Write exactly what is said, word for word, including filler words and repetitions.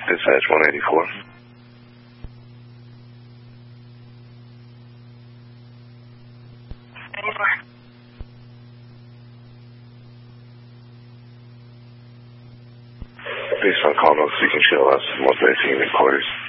Dispatch one eighty-four. Based on call notes, you can show us most basic quarters.